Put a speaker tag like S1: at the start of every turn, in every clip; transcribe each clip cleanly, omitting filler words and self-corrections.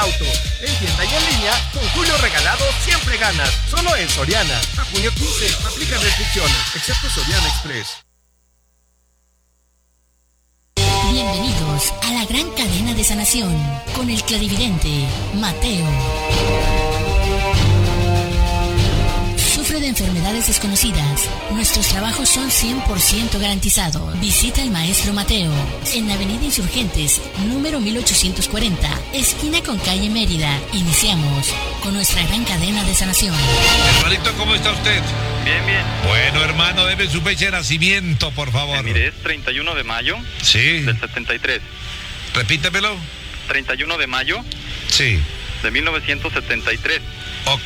S1: auto. En tienda y en línea, con julio regalado siempre ganas. Solo en Soriana. A junio 15. Aplica restricciones, excepto Soriana Express.
S2: Bienvenidos a la gran cadena de sanación con el clarividente Mateo. Sufre de enfermedades desconocidas. Nuestros trabajos son 100% garantizados. Visita al maestro Mateo en Avenida Insurgentes, número 1840, esquina con calle Mérida. Iniciamos con nuestra gran cadena de sanación.
S3: Hermanito, ¿cómo está usted?
S4: Bien, bien.
S3: Bueno, hermano, debe su fecha de nacimiento, por favor.
S4: Mire, es 31 de mayo
S3: Sí.
S4: del 73.
S3: Repítemelo.
S4: 31 de mayo
S3: Sí.
S4: de 1973.
S3: Ok.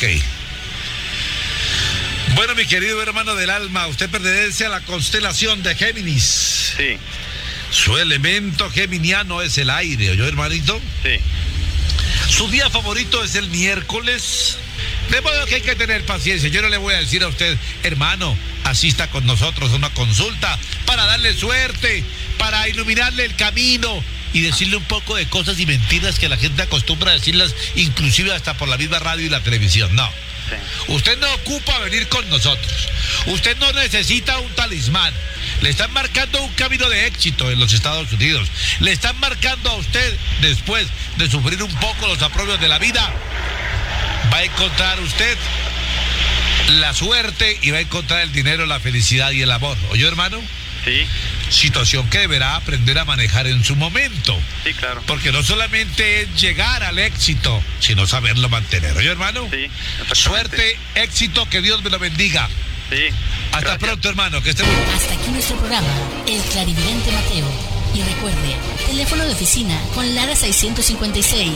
S3: Bueno, mi querido hermano del alma, usted pertenece a la constelación de Géminis.
S4: Sí,
S3: Su elemento geminiano es el aire, ¿oyó, hermanito?
S4: sí.
S3: Su día favorito es el miércoles. De modo que hay que tener paciencia. Yo no le voy a decir a usted, hermano, asista con nosotros a una consulta para darle suerte, para iluminarle el camino y decirle un poco de cosas y mentiras que la gente acostumbra a decirlas, inclusive hasta por la misma radio y la televisión. No.
S4: Sí.
S3: Usted no ocupa venir con nosotros. Usted no necesita un talismán. Le están marcando un camino de éxito en los Estados Unidos. Le están marcando a usted, después de sufrir un poco los aprobios de la vida, va a encontrar usted la suerte y va a encontrar el dinero, la felicidad y el amor. ¿Oyó, hermano?
S4: Sí,
S3: Situación que deberá aprender a manejar en su momento.
S4: sí, claro.
S3: Porque no solamente es llegar al éxito, sino saberlo mantener. ¿Oyó, hermano?
S4: Sí, exactamente.
S3: Suerte, éxito, que Dios me lo bendiga.
S4: Sí.
S3: Hasta
S4: Gracias.
S3: pronto, hermano, que esté muy bien.
S2: Hasta aquí nuestro programa, el clarividente Mateo. Y recuerde, teléfono de oficina con Lara 656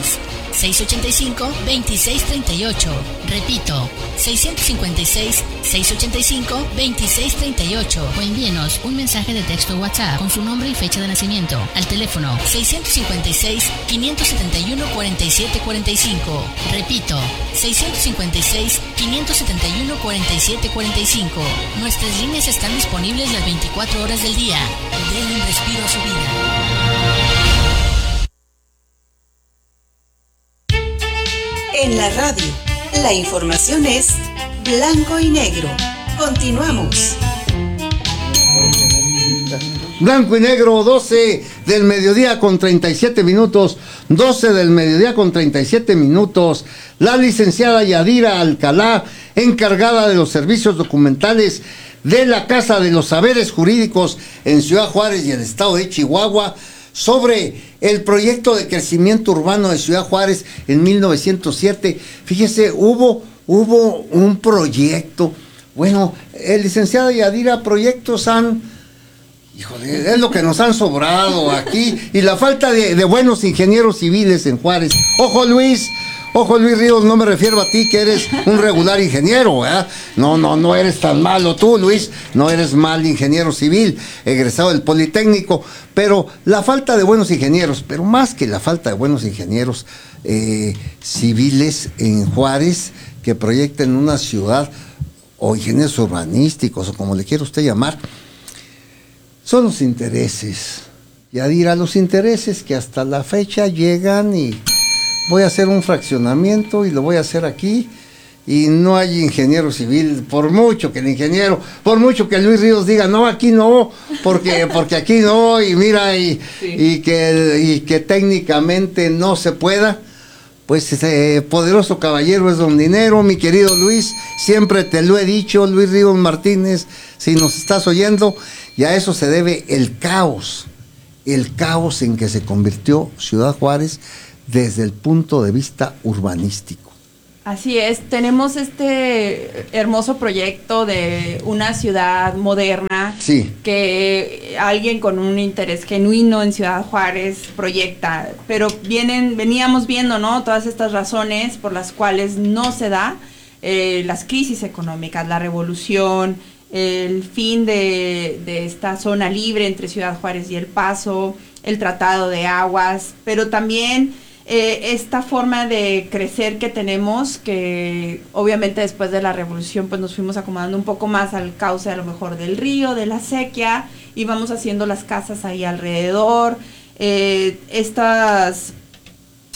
S2: 685-2638. Repito, 656-685-2638. O envíenos un mensaje de texto WhatsApp con su nombre y fecha de nacimiento al teléfono 656-571-4745. Repito, 656-571-4745. Nuestras líneas están disponibles las 24 horas del día. Den un respiro a su vida.
S5: En la radio, la información es blanco y negro. Continuamos.
S6: Blanco y negro, 12 del mediodía con 37 minutos. 12 del mediodía con 37 minutos. La licenciada Yadira Alcalá, encargada de los servicios documentales de la Casa de los Saberes Jurídicos en Ciudad Juárez y el estado de Chihuahua, sobre el proyecto de crecimiento urbano de Ciudad Juárez en 1907. Fíjese, hubo un proyecto. Bueno, licenciada Yadira, proyectos híjole, es lo que nos han sobrado aquí, y la falta de buenos ingenieros civiles en Juárez. Ojo Luis Ríos, no me refiero a ti, que eres un regular ingeniero, ¿verdad? No eres tan malo tú, Luis, no eres mal ingeniero civil, egresado del Politécnico, pero la falta de buenos ingenieros, pero más que la falta de buenos ingenieros civiles en Juárez, que proyecten una ciudad, o ingenieros urbanísticos, o como le quiera usted llamar, son los intereses. Yadira, los intereses que hasta la fecha llegan y voy a hacer un fraccionamiento y lo voy a hacer aquí, y no hay ingeniero civil, por mucho que Luis Ríos diga, no, aquí no, porque aquí no, y mira, y que técnicamente no se pueda, pues poderoso caballero es don dinero, mi querido Luis, siempre te lo he dicho, Luis Ríos Martínez, si nos estás oyendo, y a eso se debe el caos en que se convirtió Ciudad Juárez desde el punto de vista urbanístico.
S7: Así es, tenemos este hermoso proyecto de una ciudad moderna,
S6: sí,
S7: que alguien con un interés genuino en Ciudad Juárez proyecta, pero veníamos viendo, ¿no?, todas estas razones por las cuales no se da, las crisis económicas, la revolución, el fin de esta zona libre entre Ciudad Juárez y El Paso, el tratado de aguas, pero también esta forma de crecer que tenemos, que obviamente después de la revolución pues nos fuimos acomodando un poco más al cauce a lo mejor del río, de la sequía, y vamos haciendo las casas ahí alrededor, estas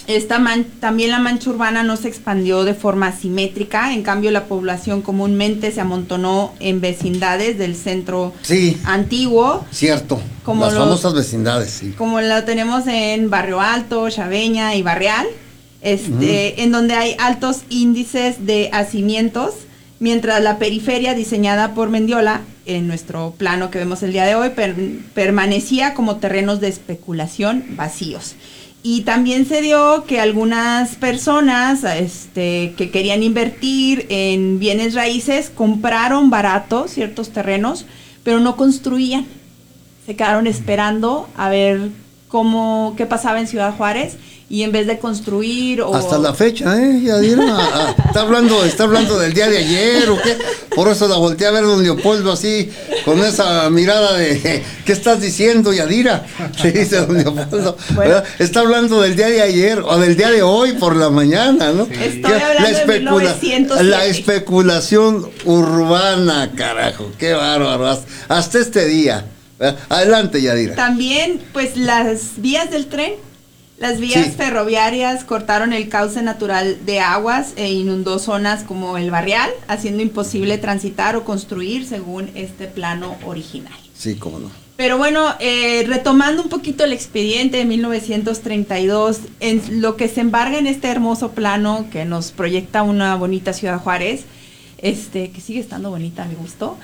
S7: También la mancha urbana no se expandió de forma asimétrica, en cambio la población comúnmente se amontonó en vecindades del centro antiguo.
S6: Cierto,
S7: como
S6: las famosas vecindades, sí.
S7: Como lo tenemos en Barrio Alto, Chaveña y Barrial, en donde hay altos índices de hacimientos, mientras la periferia diseñada por Mendiola, en nuestro plano que vemos el día de hoy, permanecía como terrenos de especulación vacíos. Y también se dio que algunas personas que querían invertir en bienes raíces compraron barato ciertos terrenos, pero no construían. Se quedaron esperando a ver qué pasaba en Ciudad Juárez, y en vez de construir
S6: hasta la fecha, Yadira, está hablando del día de ayer o qué. Por eso la volteé a ver don Leopoldo así, con esa mirada de ¿qué estás diciendo, Yadira? Le dice don Leopoldo. Bueno, está hablando del día de ayer o del día de hoy por la mañana, ¿no?
S7: Estoy hablando de 1907.
S6: La especulación urbana, carajo, qué bárbaro, hasta este día. Adelante, Yadira.
S7: También, pues, las vías del tren. Las vías ferroviarias cortaron el cauce natural de aguas e inundó zonas como el Barrial, haciendo imposible transitar o construir según este plano original.
S6: Sí, cómo no.
S7: Pero bueno, retomando un poquito el expediente de 1932, en lo que se embarga en este hermoso plano que nos proyecta una bonita Ciudad Juárez, que sigue estando bonita a mi gusto,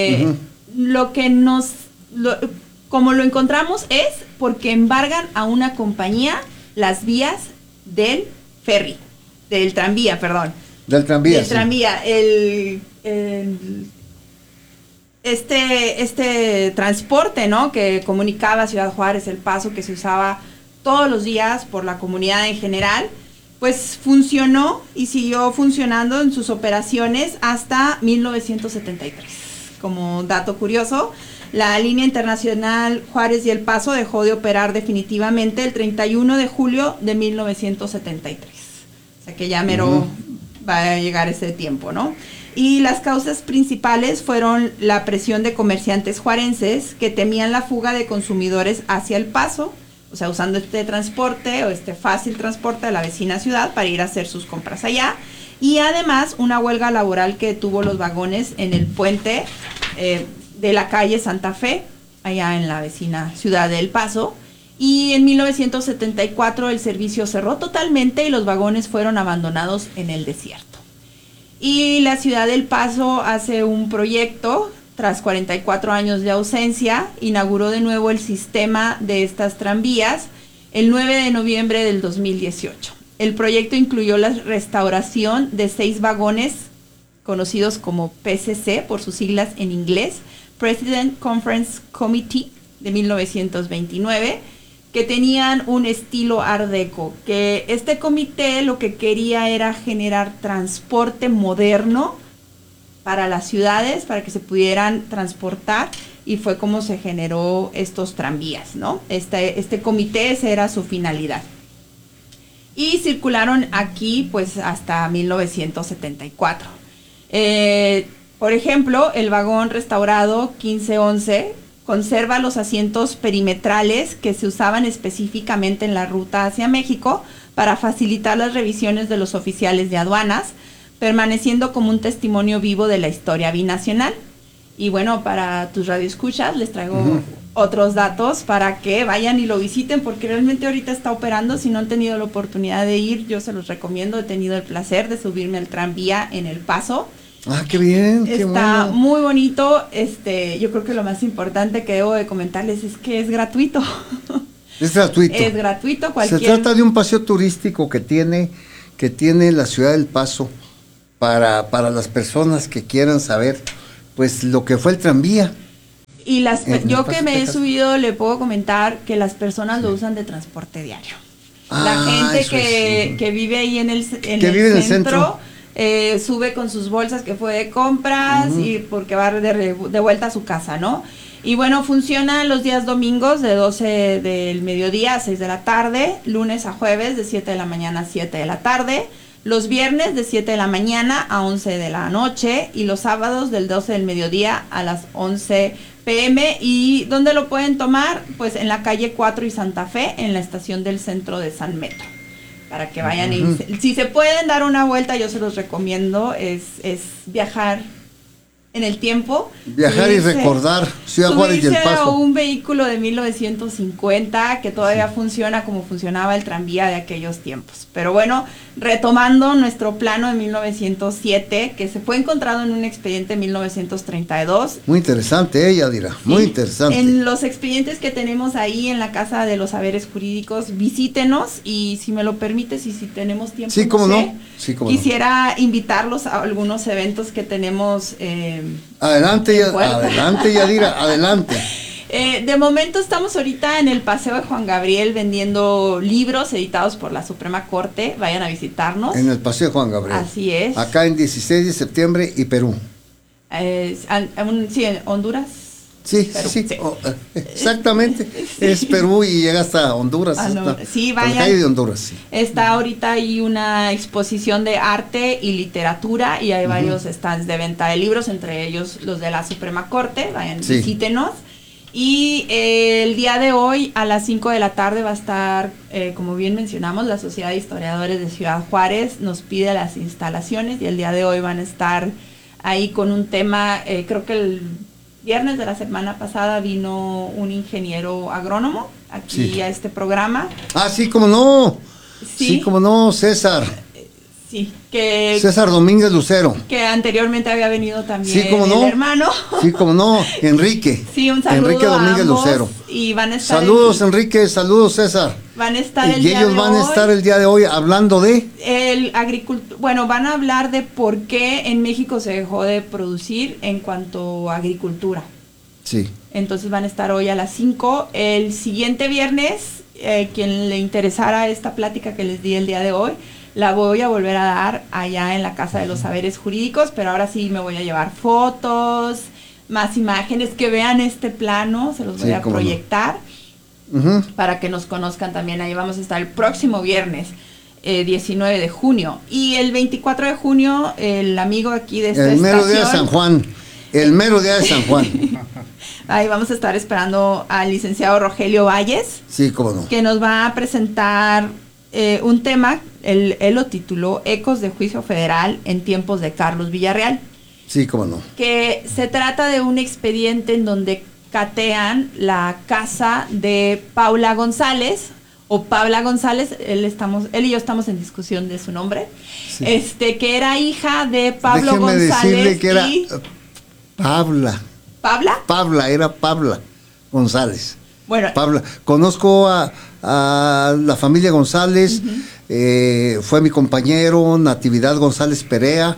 S7: como lo encontramos es porque embargan a una compañía las vías del tranvía.
S6: Del tranvía.
S7: Este transporte, ¿no? Que comunicaba Ciudad Juárez, El Paso, que se usaba todos los días por la comunidad en general, pues funcionó y siguió funcionando en sus operaciones hasta 1973. Como dato curioso, la línea internacional Juárez y El Paso dejó de operar definitivamente el 31 de julio de 1973. O sea que ya mero va a llegar ese tiempo, ¿no? Y las causas principales fueron la presión de comerciantes juarenses que temían la fuga de consumidores hacia El Paso, o sea, usando este transporte o este fácil transporte de la vecina ciudad para ir a hacer sus compras allá. Y además una huelga laboral que tuvo los vagones en el puente de la calle Santa Fe, allá en la vecina ciudad de El Paso, y en 1974 el servicio cerró totalmente y los vagones fueron abandonados en el desierto. Y la ciudad de El Paso hace un proyecto, tras 44 años de ausencia, inauguró de nuevo el sistema de estas tranvías el 9 de noviembre del 2018. El proyecto incluyó la restauración de 6 vagones conocidos como PCC por sus siglas en inglés, President Conference Committee, de 1929, que tenían un estilo Art Deco, que este comité lo que quería era generar transporte moderno para las ciudades, para que se pudieran transportar, y fue como se generó estos tranvías, ¿no? Este comité, esa era su finalidad. Y circularon aquí pues hasta 1974. Por ejemplo, el vagón restaurado 1511 conserva los asientos perimetrales que se usaban específicamente en la ruta hacia México para facilitar las revisiones de los oficiales de aduanas, permaneciendo como un testimonio vivo de la historia binacional. Y bueno, para tus radioescuchas les traigo otros datos para que vayan y lo visiten, porque realmente ahorita está operando. Si no han tenido la oportunidad de ir, yo se los recomiendo. He tenido el placer de subirme al tranvía en El Paso.
S6: Ah, qué bien, qué bueno.
S7: Está muy bonito. Yo creo que lo más importante que debo de comentarles es que es gratuito.
S6: Es gratuito.
S7: Es gratuito. Se
S6: trata de un paseo turístico que tiene la ciudad del Paso para las personas que quieran saber pues lo que fue el tranvía.
S7: Y yo que me he subido le puedo comentar que las personas lo usan de transporte diario. La gente que vive ahí en el centro sube con sus bolsas que fue de compras y porque va de vuelta a su casa, ¿no? Y bueno, funciona los días domingos de 12 del mediodía a 6 de la tarde, lunes a jueves de 7 de la mañana a 7 de la tarde, los viernes de 7 de la mañana a 11 de la noche y los sábados del 12 del mediodía a las 11 p.m. ¿Y dónde lo pueden tomar? Pues en la calle 4 y Santa Fe, en la estación del centro de San Metro. para que vayan si se pueden dar una vuelta, yo se los recomiendo, es viajar en el tiempo.
S6: Viajar y recordar Ciudad Juárez y El Paso.
S7: A un vehículo de 1950 que todavía funciona como funcionaba el tranvía de aquellos tiempos. Pero bueno, retomando nuestro plano de 1907, que se fue encontrado en un expediente de 1932.
S6: Muy interesante, Yadira, muy interesante.
S7: En los expedientes que tenemos ahí en la Casa de los Saberes Jurídicos, visítenos y si me lo permites y si tenemos tiempo,
S6: sí, cómo no. Sí, cómo
S7: quisiera invitarlos a algunos eventos que tenemos.
S6: Adelante, Yadira, adelante.
S7: De momento estamos ahorita en el Paseo de Juan Gabriel vendiendo libros editados por la Suprema Corte. Vayan a visitarnos.
S6: En el Paseo de Juan Gabriel.
S7: Así es.
S6: Acá en 16 de septiembre y Perú.
S7: Sí, en Honduras.
S6: Sí,
S7: Perú,
S6: sí. Exactamente. Sí. Es Perú y llega hasta Honduras.
S7: Sí, vayan.
S6: La calle de Honduras, sí.
S7: Está ahorita ahí una exposición de arte y literatura y hay varios stands de venta de libros, entre ellos los de la Suprema Corte. Vayan, visítenos. Y el día de hoy a las 5 de la tarde va a estar, como bien mencionamos, la Sociedad de Historiadores de Ciudad Juárez nos pide las instalaciones y el día de hoy van a estar ahí con un tema, creo que el viernes de la semana pasada vino un ingeniero agrónomo aquí a este programa. Ah,
S6: sí, cómo no. Sí, cómo no, César.
S7: Sí, que
S6: César Domínguez Lucero.
S7: Que anteriormente había venido también
S6: sí, cómo no.
S7: El hermano.
S6: Sí, cómo no, Enrique.
S7: Sí, un saludo
S6: Enrique Domínguez
S7: a ambos,
S6: Lucero.
S7: Y van a estar
S6: saludos Enrique, saludos César.
S7: Van a estar
S6: y ellos van a estar el día de hoy hablando de
S7: van a hablar de por qué en México se dejó de producir en cuanto a agricultura.
S6: Sí.
S7: Entonces van a estar hoy a las 5. El siguiente viernes, quien le interesara esta plática que les di el día de hoy, la voy a volver a dar allá en la Casa de los Saberes Jurídicos, pero ahora sí me voy a llevar fotos, más imágenes, que vean este plano, se los voy a proyectar para que nos conozcan también. Ahí vamos a estar el próximo viernes, 19 de junio. Y el 24 de junio, el amigo aquí de esta estación...
S6: El mero día de San Juan. El mero día de San Juan.
S7: Ahí vamos a estar esperando al licenciado Rogelio Valles.
S6: Sí, cómo no.
S7: Que nos va a presentar un tema, él lo tituló Ecos de Juicio Federal en tiempos de Carlos Villarreal.
S6: Sí, cómo no.
S7: Que se trata de un expediente en donde catean la casa de Paula González, o Pabla González, él y yo estamos en discusión de su nombre, sí. Que era hija de Pablo González.
S6: Decirle que era Pabla.
S7: ¿Pabla?
S6: Pabla, era Pabla González.
S7: Bueno.
S6: Pabla. Conozco a la familia González, fue mi compañero, Natividad González Perea,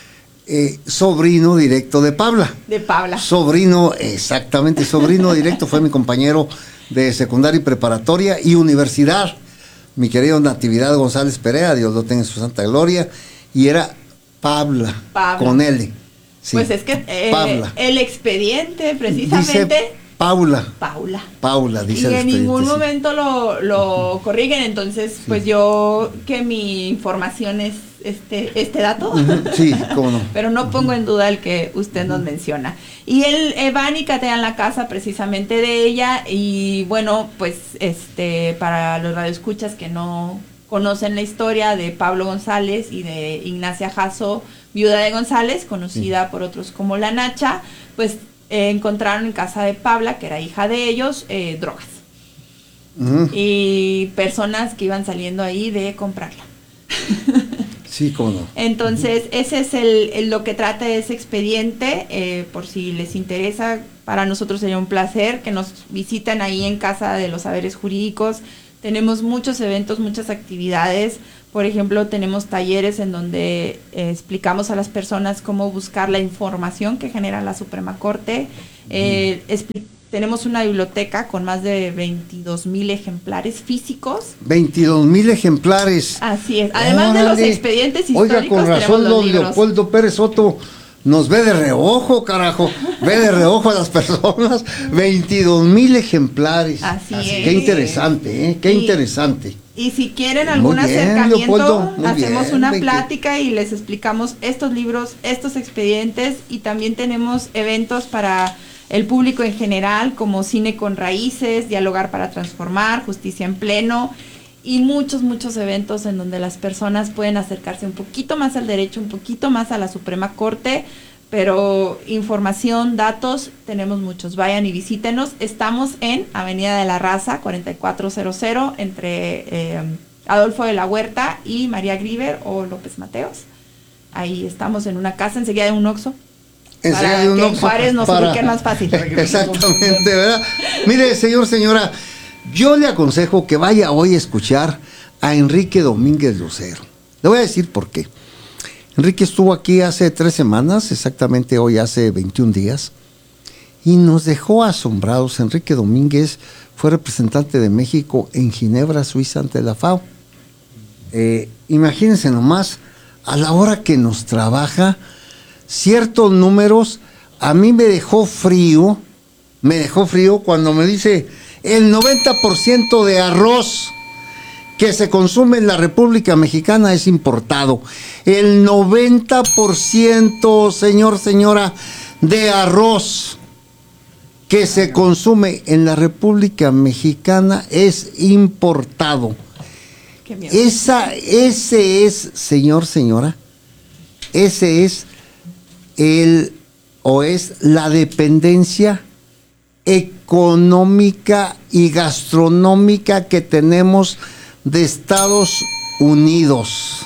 S6: sobrino directo de Pabla.
S7: De Pabla.
S6: Sobrino, exactamente, sobrino directo, fue mi compañero de secundaria y preparatoria y universidad, mi querido Natividad González Perea, Dios lo tenga en su santa gloria, y era Pabla. con L. Sí,
S7: pues es que el expediente precisamente...
S6: Dice Paula, dice el expediente.
S7: Y en ningún momento lo corrigen, entonces pues yo que mi información es este dato.
S6: Sí, cómo no.
S7: Pero no pongo en duda el que usted nos menciona. Y van y catean la casa precisamente de ella y bueno, pues para los radioescuchas que no conocen la historia de Pablo González y de Ignacia Jasso, viuda de González, conocida por otros como La Nacha, pues encontraron en casa de Pabla, que era hija de ellos, drogas. Y personas que iban saliendo ahí de comprarla.
S6: Sí, cómo no.
S7: Entonces, ese es lo que trata ese expediente. Por si les interesa, para nosotros sería un placer que nos visiten ahí en Casa de los Saberes Jurídicos. Tenemos muchos eventos, muchas actividades. Por ejemplo, tenemos talleres en donde explicamos a las personas cómo buscar la información que genera la Suprema Corte. Tenemos una biblioteca con más de 22,000 ejemplares físicos.
S6: 22,000 ejemplares.
S7: Así es. Además de los expedientes históricos.
S6: Oiga, con razón don Leopoldo Pérez Soto nos ve de reojo, carajo. Ve de reojo a las personas. 22,000 ejemplares.
S7: Así es.
S6: Qué interesante, qué interesante.
S7: Y si quieren algún acercamiento, Leopoldo, hacemos una plática y les explicamos estos libros, estos expedientes, y también tenemos eventos para el público en general, como Cine con Raíces, Dialogar para Transformar, Justicia en Pleno, y muchos eventos en donde las personas pueden acercarse un poquito más al derecho, un poquito más a la Suprema Corte, pero información, datos, tenemos muchos. Vayan y visítenos. Estamos en Avenida de la Raza, 4400, entre Adolfo de la Huerta y María Griver o López Mateos. Ahí estamos en una casa, enseguida de un Oxxo. Para que en Juárez nos ubiquen más fácil.
S6: Exactamente, ¿verdad? Mire, señora, yo le aconsejo que vaya hoy a escuchar a Enrique Domínguez Lucero. Le voy a decir por qué. Enrique estuvo aquí hace 3 semanas, exactamente hoy hace 21 días, y nos dejó asombrados. Enrique Domínguez fue representante de México en Ginebra, Suiza, ante la FAO. Imagínense nomás, a la hora que nos trabaja, ciertos números, a mí me dejó frío cuando me dice el 90% de arroz que se consume en la República Mexicana es importado. El 90%, señora, de arroz que se consume en la República Mexicana es importado. Ese es, señora, ese es la dependencia económica y gastronómica que tenemos de Estados Unidos.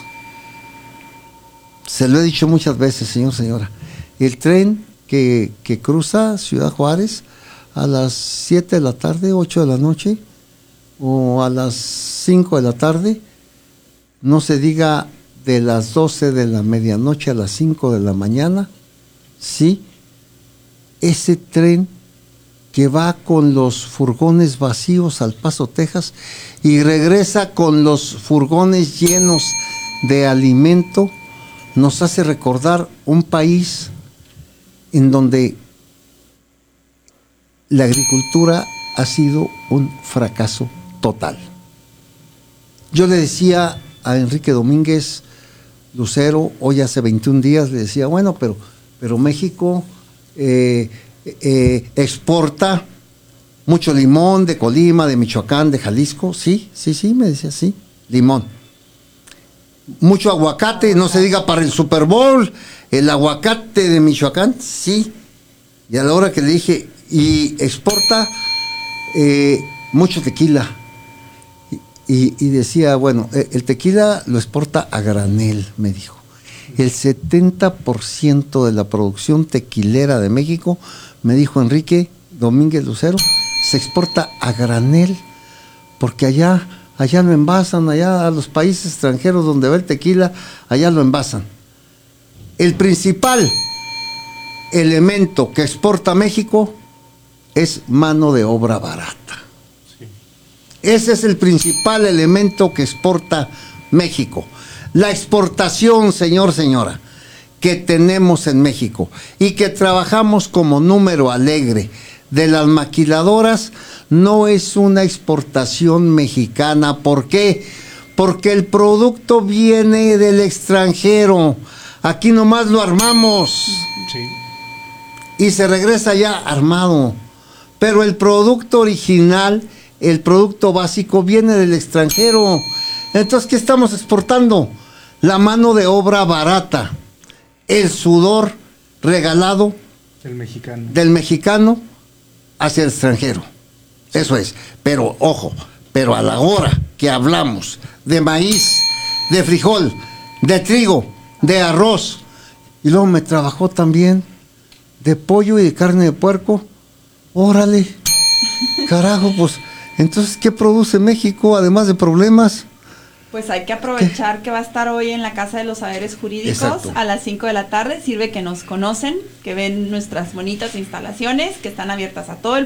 S6: Se lo he dicho muchas veces, señora. El tren que cruza Ciudad Juárez a las 7 de la tarde, 8 de la noche, o a las 5 de la tarde, no se diga de las 12 de la medianoche a las 5 de la mañana, sí, ese tren que va con los furgones vacíos al Paso, Texas, y regresa con los furgones llenos de alimento, nos hace recordar un país en donde la agricultura ha sido un fracaso total. Yo le decía a Enrique Domínguez Lucero, hoy hace 21 días, le decía, bueno, pero México exporta mucho limón de Colima, de Michoacán, de Jalisco. Sí, me decía, sí, limón. Mucho aguacate, no se diga para el Super Bowl, el aguacate de Michoacán, sí. Y a la hora que le dije, y exporta mucho tequila. Y decía, bueno, el tequila lo exporta a granel, me dijo. El 70% de la producción tequilera de México, me dijo Enrique Domínguez Lucero, se exporta a granel, porque allá lo envasan, allá a los países extranjeros donde va el tequila, allá lo envasan. El principal elemento que exporta México es mano de obra barata. Sí. Ese es el principal elemento que exporta México. La exportación, señora, que tenemos en México y que trabajamos como número alegre de las maquiladoras, no es una exportación mexicana. ¿Por qué? Porque el producto viene del extranjero. Aquí nomás lo armamos. Sí. Y se regresa ya armado. Pero el producto original, el producto básico, viene del extranjero. Entonces, ¿qué estamos exportando? La mano de obra barata, el sudor regalado del mexicano hacia el extranjero. Eso es. Pero, ojo, pero a la hora que hablamos de maíz, de frijol, de trigo, de arroz, y luego me trabajó también de pollo y de carne de puerco, órale, carajo, pues, entonces, ¿qué produce México además de problemas?
S7: Pues hay que aprovechar que va a estar hoy en la Casa de los Saberes Jurídicos. Exacto. A las 5 de la tarde. Sirve que nos conocen, que ven nuestras bonitas instalaciones, que están abiertas a todo el